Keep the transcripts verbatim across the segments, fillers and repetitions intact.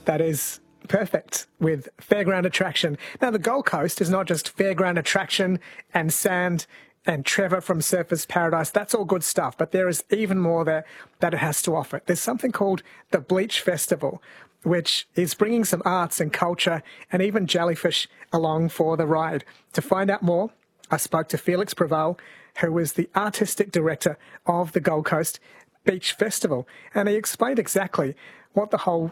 That is perfect with fairground attraction. Now, the Gold Coast is not just fairground attraction and sand and Trevor from Surfers Paradise. That's all good stuff, but there is even more there that it has to offer. There's something called the Bleach Festival, which is bringing some arts and culture and even jellyfish along for the ride. To find out more, I spoke to Felix Preval, who is the artistic director of the Gold Coast Beach Festival, and he explained exactly what the whole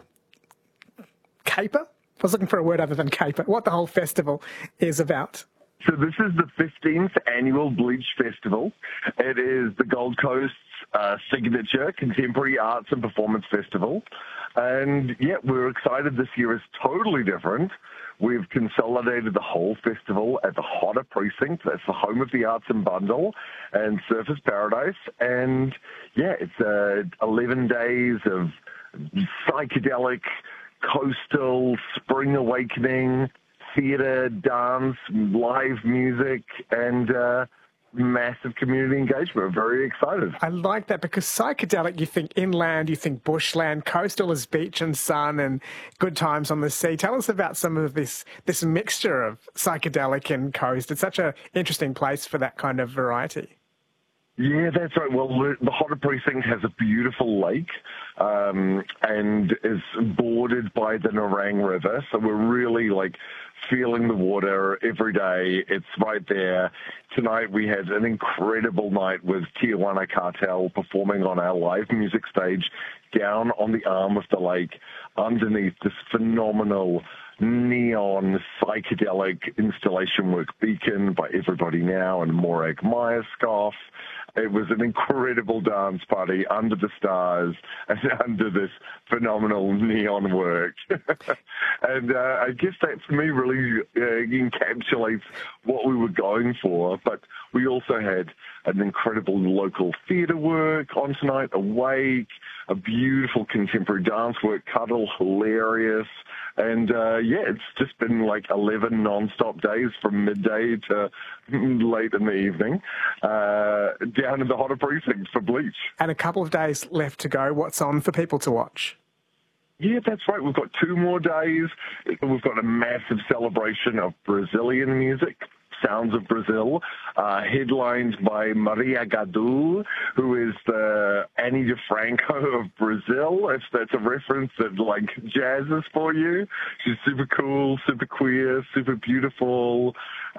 caper, I was looking for a word other than caper, what the whole festival is about. So this is the fifteenth annual Bleach Festival. It is the Gold Coast's uh, signature contemporary arts and performance festival. And yeah, we're excited. This year is totally different. We've consolidated the whole festival at the Hodder Precinct. That's the home of the Arts and Bundle and Surfers Paradise. And yeah, it's uh, eleven days of psychedelic, coastal, spring awakening, theatre, dance, live music, and uh, massive community engagement. We're very excited. I like that because psychedelic, you think inland, you think bushland, coastal is beach and sun and good times on the sea. Tell us about some of this this mixture of psychedelic and coast. It's such an interesting place for that kind of variety. Yeah, that's right. Well, the Hodder Precinct has a beautiful lake um, and is bordered by the Nerang River. So we're really like feeling the water every day. It's right there. Tonight we had an incredible night with Tijuana Cartel performing on our live music stage down on the arm of the lake underneath this phenomenal neon psychedelic installation work Beacon by Everybody Now and Morag Myerscough. It was an incredible dance party under the stars and under this phenomenal neon work. and uh, I guess that for me really uh, encapsulates what we were going for. But we also had an incredible local theatre work on tonight, Awake, a beautiful contemporary dance work, Cuddle, hilarious. And, uh, yeah, it's just been like eleven non-stop days from midday to late in the evening uh, down in the Hodder Precinct for Bleach. And a couple of days left to go. What's on for people to watch? Yeah, that's right. We've got two more days. We've got a massive celebration of Brazilian music. Sounds of Brazil, uh, headlined by Maria Gadu, who is the Annie DeFranco of Brazil, if that's a reference that, like, jazzes for you. She's super cool, super queer, super beautiful.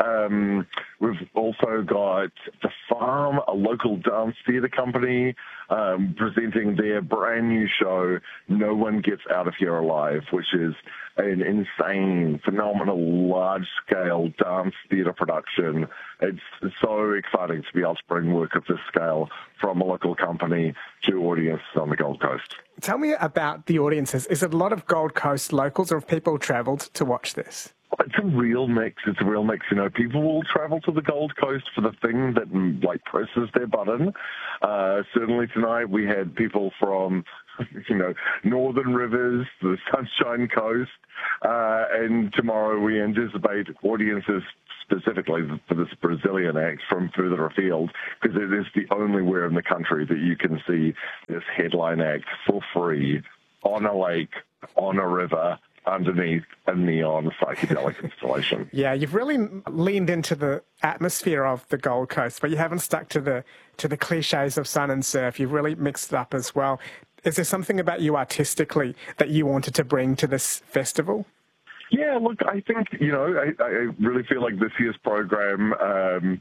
Um, we've also got The Farm, a local dance theatre company, um, presenting their brand new show, No One Gets Out of Here Alive, which is an insane, phenomenal, large-scale dance theatre production. It's so exciting to be able to bring work of this scale from a local company to audiences on the Gold Coast. Tell me about the audiences. Is it a lot of Gold Coast locals, or have people travelled to watch this? It's a real mix. It's a real mix. You know, people will travel to the Gold Coast for the thing that, like, presses their button. Uh, certainly tonight we had people from, you know, Northern Rivers, the Sunshine Coast, uh, and tomorrow we anticipate audiences specifically for this Brazilian act from further afield, because it is the only where in the country that you can see this headline act for free on a lake, on a river, underneath a neon psychedelic installation. Yeah, you've really leaned into the atmosphere of the Gold Coast, but you haven't stuck to the to the cliches of sun and surf. You've really mixed it up as well. Is there something about you artistically that you wanted to bring to this festival? Yeah, look, I think, you know, I, I really feel like this year's program um,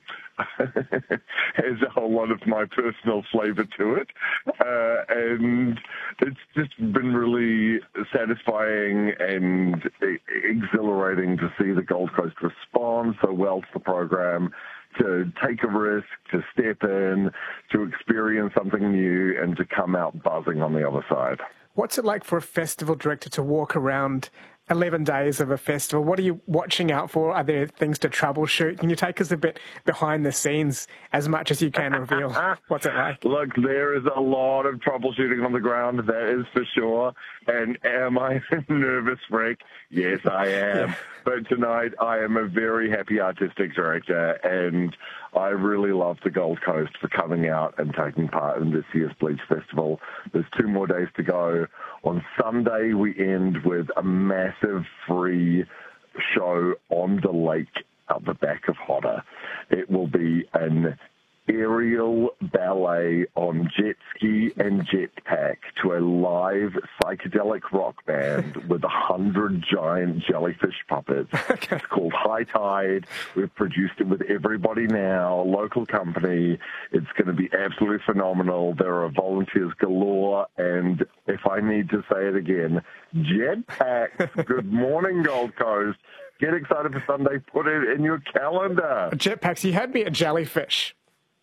has a whole lot of my personal flavour to it. Uh, and it's just been really satisfying and exhilarating to see the Gold Coast respond so well to the program, to take a risk, to step in, to experience something new, and to come out buzzing on the other side. What's it like for a festival director to walk around eleven days of a festival? What are you watching out for? Are there things to troubleshoot? Can you take us a bit behind the scenes as much as you can reveal? What's it like? Look, there is a lot of troubleshooting on the ground, that is for sure. And am I a nervous wreck? Yes, I am. Yeah. But tonight I am a very happy artistic director, and I really love the Gold Coast for coming out and taking part in this year's Bleach Festival. There's two more days to go. On Sunday, we end with a massive free show on the lake at the back of Hodder. It will be an aerial ballet on jet ski and jetpack to a live psychedelic rock band with a hundred giant jellyfish puppets. Okay. It's called High Tide. We've produced it with Everybody Now, local company. It's going to be absolutely phenomenal. There are volunteers galore, and if I need to say it again, jetpacks. Good morning, Gold Coast. Get excited for Sunday. Put it in your calendar. Jetpacks, you had me at jellyfish.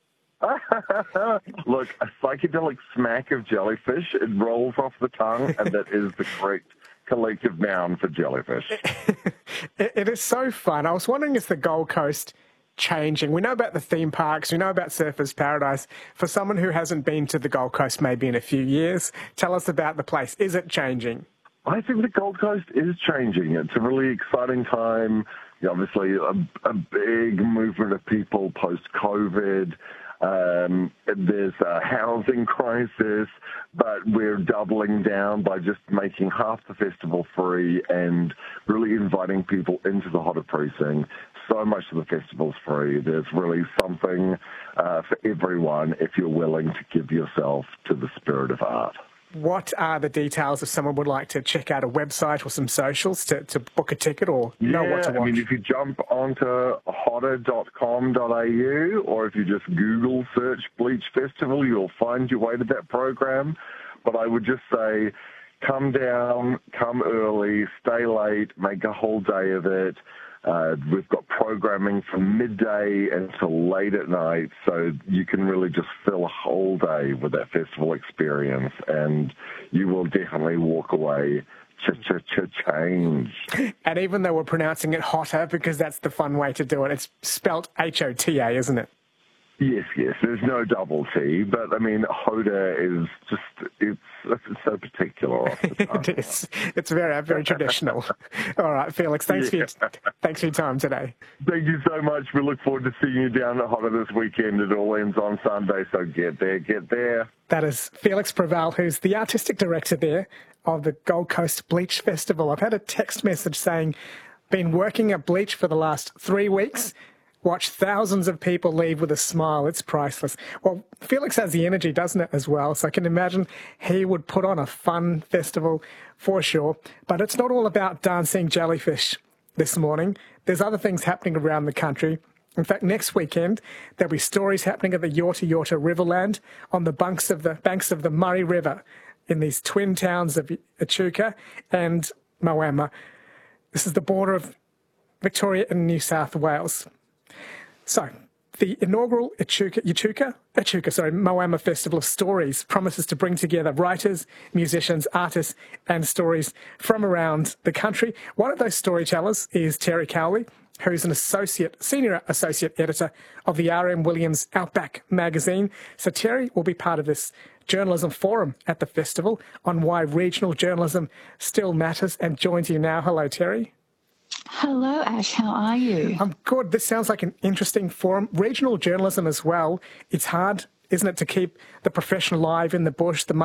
Look, a psychedelic smack of jellyfish, it rolls off the tongue, and that is the correct collective noun for jellyfish. it, it is so fun. I was wondering, is the Gold Coast changing? We know about the theme parks, we know about Surfers Paradise. For someone who hasn't been to the Gold Coast maybe in a few years, tell us about the place. Is it changing? I think the Gold Coast is changing. It's a really exciting time. Obviously, a, a big movement of people post-COVID. Um, there's a housing crisis, but we're doubling down by just making half the festival free and really inviting people into the Hodder Precinct. So much of the festival's free. There's really something uh, for everyone if you're willing to give yourself to the spirit of art. What are the details if someone would like to check out a website or some socials to, to book a ticket or yeah, know what to watch? I mean, if you jump onto hodder dot com dot a u or if you just Google search Bleach Festival, you'll find your way to that program. But I would just say, come down, come early, stay late, make a whole day of it. Uh, we've got programming from midday until late at night, so you can really just fill a whole day with that festival experience, and you will definitely walk away ch-ch-ch-changed. And even though we're pronouncing it Hotter, because that's the fun way to do it, it's spelt H O T A, isn't it? Yes, yes. There's no double T, but I mean, Hoda is just, it's, it's so particular. Off the tongue. It is. It's very, very traditional. All right, Felix, thanks, yeah. for your, thanks for your time today. Thank you so much. We look forward to seeing you down at Hodder this weekend. It all ends on Sunday, so get there, get there. That is Felix Preval, who's the artistic director there of the Gold Coast Bleach Festival. I've had a text message saying, been working at Bleach for the last three weeks. Watch thousands of people leave with a smile. It's priceless. Well, Felix has the energy, doesn't it, as well? So I can imagine he would put on a fun festival for sure. But it's not all about dancing jellyfish this morning. There's other things happening around the country. In fact, next weekend, there'll be stories happening at the Yorta Yorta Riverland on the banks of the, banks of the Murray River in these twin towns of Echuca and Moama. This is the border of Victoria and New South Wales. So, the inaugural Echuca, Echuca, Echuca, sorry, Moama Festival of Stories promises to bring together writers, musicians, artists, and stories from around the country. One of those storytellers is Terry Cowley, who's an associate, senior associate editor of the R M Williams Outback magazine. So Terry will be part of this journalism forum at the festival on why regional journalism still matters, and joins you now. Hello, Terry. Hello, Ash. How are you? I'm good. This sounds like an interesting forum. Regional journalism as well. It's hard, isn't it, to keep the profession alive in the bush, the